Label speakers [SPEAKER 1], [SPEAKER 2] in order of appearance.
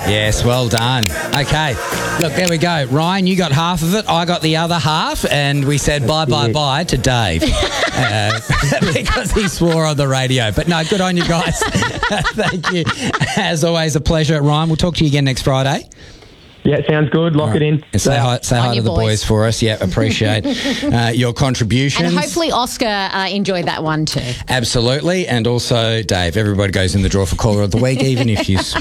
[SPEAKER 1] Yes, well done. Okay, look, there we go. Ryan, you got half of it. I got the other half, and we said bye to Dave because he swore on the radio. But no, good on you guys. Thank you. As always, a pleasure, Ryan. We'll talk to you again next Friday.
[SPEAKER 2] Yeah, sounds good. Lock it in.
[SPEAKER 1] And say hi to the boys for us. Yeah, appreciate your contributions.
[SPEAKER 3] And hopefully Oscar enjoyed that one too.
[SPEAKER 1] Absolutely. And also, Dave, everybody goes in the draw for Caller of the Week, even if you